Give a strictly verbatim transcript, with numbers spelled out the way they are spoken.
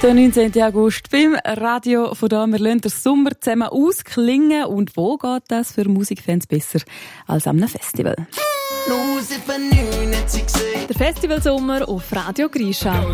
Der neunzehnten August beim Radio von da. Wir lassen den Sommer zusammen ausklingen. Und wo geht das für Musikfans besser als am Festival? Der Festivalsommer auf Radio Grisha.